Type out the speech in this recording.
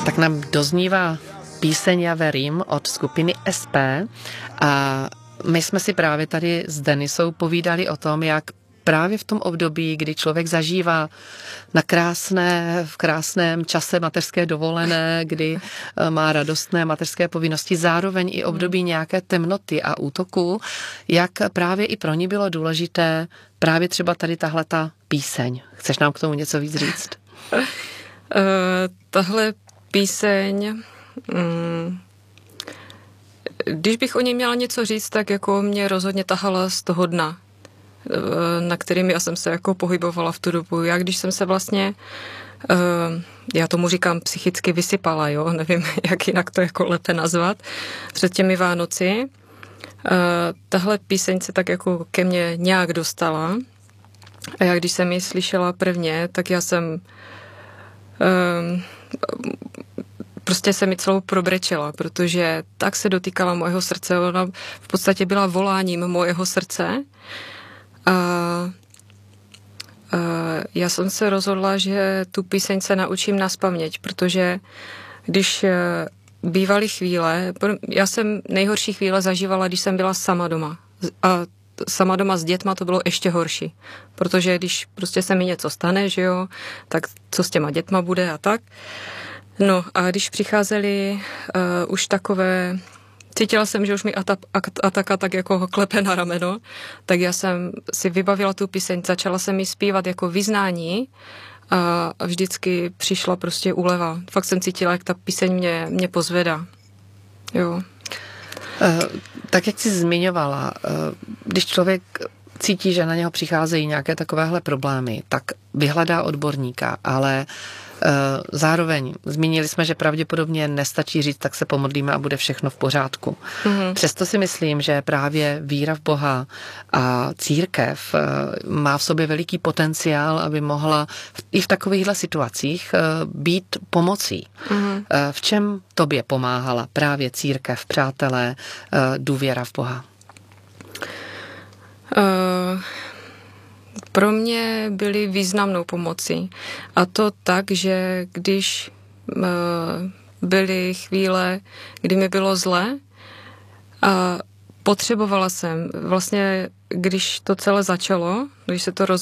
Tak nám doznívá píseň Já verím od skupiny SP a my jsme si právě tady s Denisou povídali o tom, jak právě v tom období, kdy člověk zažívá v krásném čase mateřské dovolené, kdy má radostné mateřské povinnosti, zároveň i období nějaké temnoty a útoku, jak právě i pro ní bylo důležité právě třeba tady tahleta píseň. Chceš nám k tomu něco víc říct? Tahle píseň, když bych o ní měla něco říct, tak jako mě rozhodně tahala z toho dna, na kterým já jsem se jako pohybovala v tu dobu. Já když jsem se vlastně, já tomu říkám psychicky vysypala, jo, nevím, jak jinak to jako lépe nazvat, před těmi Vánoci, tahle píseň se tak jako ke mně nějak dostala a já když jsem ji slyšela prvně, tak já jsem prostě se mi celou probrečela, protože tak se dotýkala mojeho srdce, ona v podstatě byla voláním mojeho srdce. A já jsem se rozhodla, že tu píseň se naučím nazpaměť, protože když bývaly chvíle, já jsem nejhorší chvíle zažívala, když jsem byla sama doma. A sama doma s dětma to bylo ještě horší, protože když prostě se mi něco stane, že jo, tak co s těma dětma bude a tak. No a když přicházely už takové, cítila jsem, že už mi Ataka tak jako klepe na rameno, tak já jsem si vybavila tu píseň, začala jsem ji zpívat jako vyznání a vždycky přišla prostě úleva. Fakt jsem cítila, jak ta píseň mě pozvedá. Jo. Tak jak jsi zmiňovala, když člověk cítí, že na něho přicházejí nějaké takovéhle problémy, tak vyhledá odborníka, ale zároveň zmínili jsme, že pravděpodobně nestačí říct, tak se pomodlíme a bude všechno v pořádku. Mm-hmm. Přesto si myslím, že právě víra v Boha a církev má v sobě veliký potenciál, aby mohla i v takovýchhle situacích být pomocí. Mm-hmm. V čem tobě pomáhala právě církev, přátelé, důvěra v Boha? Pro mě byly významnou pomocí. A to tak, že když byly chvíle, kdy mi bylo zle a potřebovala jsem, vlastně když to celé začalo, když se to